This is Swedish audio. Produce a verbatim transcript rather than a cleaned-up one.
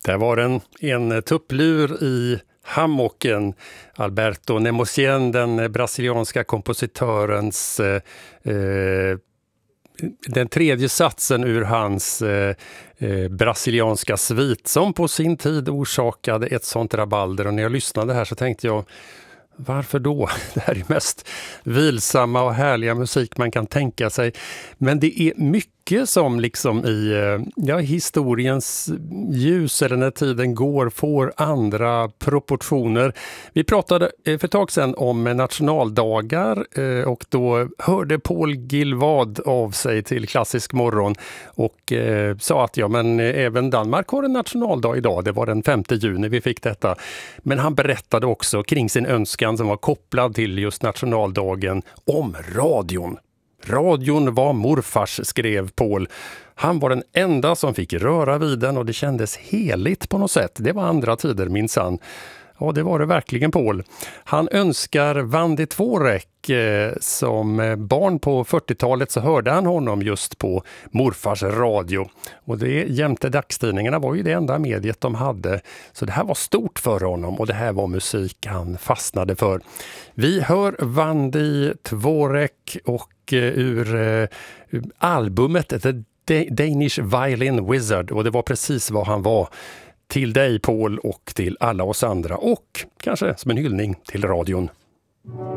Det var en, en tupplur i hammocken. Alberto Nemosien, den brasilianska kompositörens eh, eh, den tredje satsen ur hans eh, eh, brasilianska svit som på sin tid orsakade ett sånt rabalder. Och när jag lyssnade här så tänkte jag, varför då? Det här är mest vilsamma och härliga musik man kan tänka sig. Men det är mycket som liksom i ja, historiens ljus eller när tiden går får andra proportioner. Vi pratade för ett tag sedan om nationaldagar och då hörde Paul Gilvad av sig till Klassisk morgon och eh, sa att ja, men även Danmark har en nationaldag idag. Det var den femte juni vi fick detta. Men han berättade också kring sin önskan som var kopplad till just nationaldagen om radion. Radion var morfars, skrev Paul. Han var den enda som fick röra vid den och det kändes heligt på något sätt. Det var andra tider, minsann. Ja, det var det verkligen, Paul. Han önskar Vande Dvořák. Eh, som barn på fyrtiotalet så hörde han honom just på morfars radio. Och det jämte dagstidningarna var ju det enda mediet de hade. Så det här var stort för honom och det här var musik han fastnade för. Vi hör Vande Dvořák och eh, ur eh, albumet The Danish Violin Wizard. Och det var precis vad han var. Till dig, Paul, och till alla oss andra och kanske som en hyllning till radion.